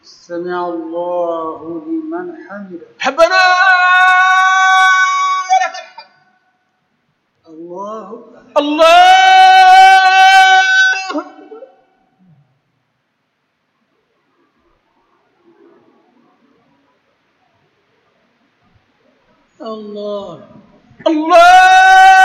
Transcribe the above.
سمع الله لمن حمده ربنا ولك الحمد الله الله أكبر الله الله